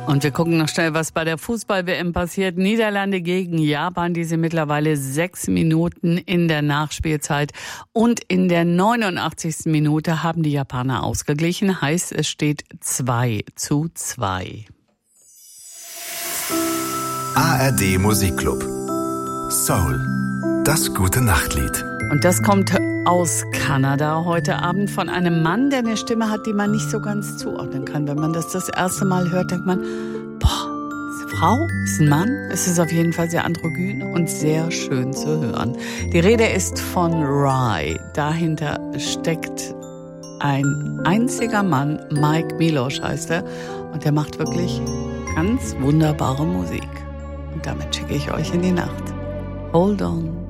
Und wir gucken noch schnell, was bei der Fußball-WM passiert. Niederlande gegen Japan, die sind mittlerweile 6 Minuten in der Nachspielzeit. Und in der 89. Minute haben die Japaner ausgeglichen. Heißt, es steht 2:2. ARD Musikclub. Soul. Das gute Nachtlied. Und das kommt aus Kanada heute Abend von einem Mann, der eine Stimme hat, die man nicht so ganz zuordnen kann. Wenn man das erste Mal hört, denkt man, boah, ist eine Frau? Ist ein Mann? Es ist auf jeden Fall sehr androgyn und sehr schön zu hören. Die Rede ist von Rhye. Dahinter steckt ein einziger Mann, Mike Milosh heißt er. Und der macht wirklich ganz wunderbare Musik. Und damit schicke ich euch in die Nacht. Hold on.